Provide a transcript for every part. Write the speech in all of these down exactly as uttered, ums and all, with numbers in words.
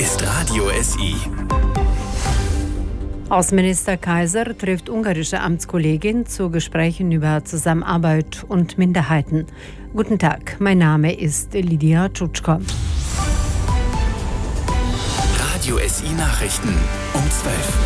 ist Radio S I. Außenminister Kaiser trifft ungarische Amtskollegin zu Gesprächen über Zusammenarbeit und Minderheiten. Guten Tag, mein Name ist Lydia Tschutschko. Radio S I Nachrichten um zwölf.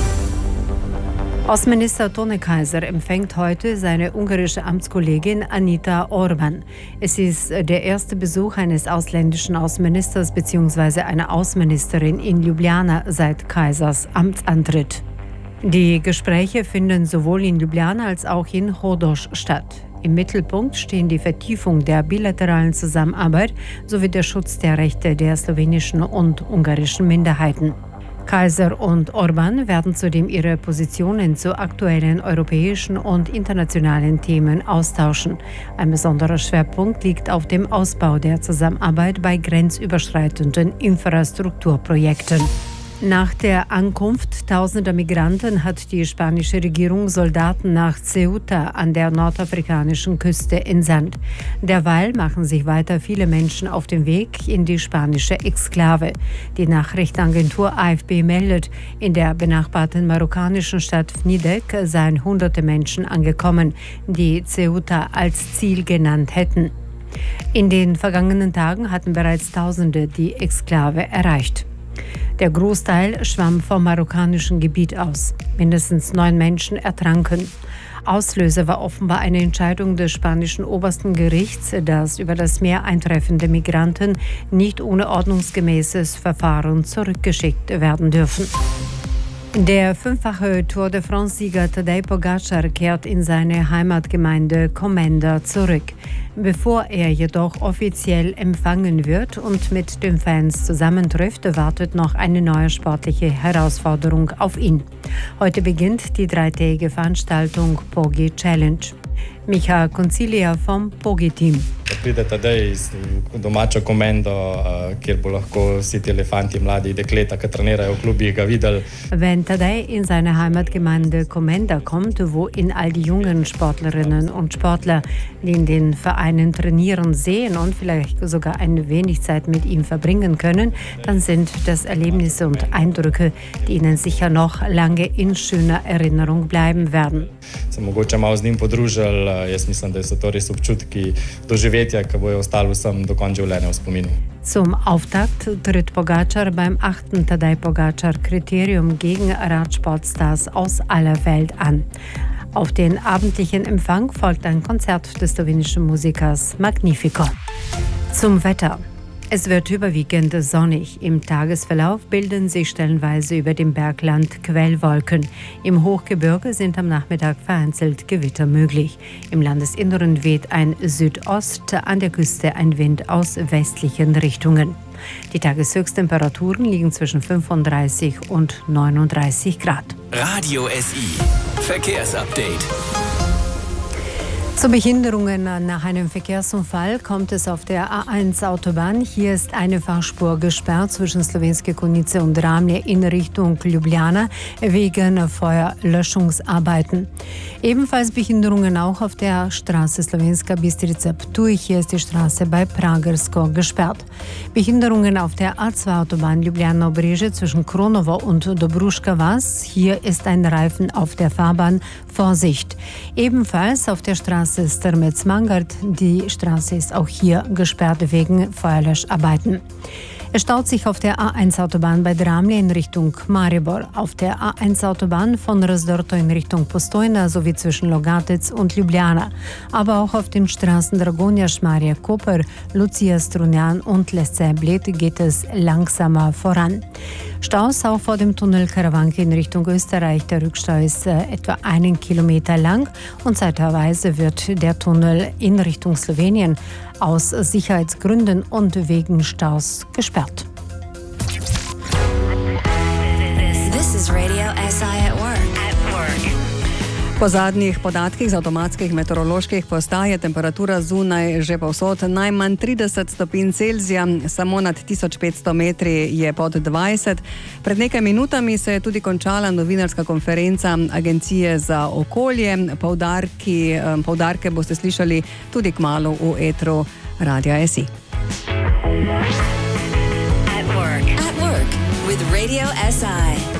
Außenminister Tone Kaiser empfängt heute seine ungarische Amtskollegin Anita Orban. Es ist der erste Besuch eines ausländischen Außenministers bzw. einer Außenministerin in Ljubljana seit Kaisers Amtsantritt. Die Gespräche finden sowohl in Ljubljana als auch in Hodoš statt. Im Mittelpunkt stehen die Vertiefung der bilateralen Zusammenarbeit sowie der Schutz der Rechte der slowenischen und ungarischen Minderheiten. Kaiser und Orban werden zudem ihre Positionen zu aktuellen europäischen und internationalen Themen austauschen. Ein besonderer Schwerpunkt liegt auf dem Ausbau der Zusammenarbeit bei grenzüberschreitenden Infrastrukturprojekten. Nach der Ankunft tausender Migranten hat die spanische Regierung Soldaten nach Ceuta an der nordafrikanischen Küste entsandt. Derweil machen sich weiter viele Menschen auf den Weg in die spanische Exklave. Die Nachrichtenagentur A F P meldet, in der benachbarten marokkanischen Stadt Fnidek seien hunderte Menschen angekommen, die Ceuta als Ziel genannt hätten. In den vergangenen Tagen hatten bereits Tausende die Exklave erreicht. Der Großteil schwamm vom marokkanischen Gebiet aus. Mindestens neun Menschen ertranken. Auslöser war offenbar eine Entscheidung des spanischen obersten Gerichts, dass über das Meer eintreffende Migranten nicht ohne ordnungsgemäßes Verfahren zurückgeschickt werden dürfen. Der fünffache Tour de France-Sieger Tadej Pogačar kehrt in seine Heimatgemeinde Komenda zurück. Bevor er jedoch offiziell empfangen wird und mit den Fans zusammentrifft, wartet noch eine neue sportliche Herausforderung auf ihn. Heute beginnt die dreitägige Veranstaltung Pogi Challenge. Micha Concilia vom Pogi-Team. Pride Tadej iz domačo komendo, kjer bo lahko vsi ti elefanti, mladi dekleta, ki trenirajo v klubih, ga videli. Wenn Tadej in seine Heimatgemeinde Komenda kommt, wo ihn all die jungen Sportlerinnen und Sportler, die in den Vereinen trainieren, sehen und vielleicht sogar ein wenig Zeit mit ihm verbringen können, dann sind das Erlebnisse und Eindrücke, die ihnen sicher noch lange in schöner Erinnerung bleiben werden. Se mogoče malo z njim podružili, jaz mislim, da so to res občutki doživetja, ki bojo ostali vsem do konca življenja v spominu. Zum Auftakt tritt Pogačar beim achten Tadej Pogačar-Kriterium gegen Radsportstars aus aller Welt an. Auf den abendlichen Empfang folgt ein Konzert des slowenischen Musikers Magnifico. Zum Wetter. Es wird überwiegend sonnig. Im Tagesverlauf bilden sich stellenweise über dem Bergland Quellwolken. Im Hochgebirge sind am Nachmittag vereinzelt Gewitter möglich. Im Landesinneren weht ein Südost, an der Küste ein Wind aus westlichen Richtungen. Die Tageshöchsttemperaturen liegen zwischen fünfunddreißig und neununddreißig Grad. Radio S I Verkehrsupdate. Zu Behinderungen nach einem Verkehrsunfall kommt es auf der A eins Autobahn. Hier ist eine Fahrspur gesperrt zwischen Slovenske Konjice und Dramlje in Richtung Ljubljana wegen Feuerlöschungsarbeiten. Ebenfalls Behinderungen auch auf der Straße Slovenska Bistrica-Ptuj. Hier ist die Straße bei Pragersko gesperrt. Behinderungen auf der A zwei Autobahn Ljubljana-Obrežje zwischen Kronovo und Dobruška Vas. Hier ist ein Reifen auf der Fahrbahn. Vorsicht! Ebenfalls auf der Straße Strmec-Mangart. Die Straße ist auch hier gesperrt wegen Feuerlöscharbeiten. Es staut sich auf der A eins Autobahn bei Dramlje in Richtung Maribor, auf der A eins Autobahn von Razdorto in Richtung Postojna sowie zwischen Logatec und Ljubljana, aber auch auf den Straßen Dragonja, Šmarje, Koper, Lucia, Strunjan und Lesce Bled geht es langsamer voran. Staus auch vor dem Tunnel Karawanke in Richtung Österreich. Der Rückstau ist äh, etwa einen Kilometer lang und zeitweise wird der Tunnel in Richtung Slowenien aus Sicherheitsgründen und wegen Staus gesperrt. This is Radio S I at work. At work. Po zadnjih podatkih z avtomatskih meteoroloških postaj je temperatura zunaj že povsod najmanj trideset stopinj Celzija, samo nad tisoč petsto metri je pod dvajset. Pred nekaj minutami se je tudi končala novinarska konferenca Agencije za okolje. Poudarki, poudarke boste slišali tudi kmalu v etru Radia S I. At work. At work. Radio S I.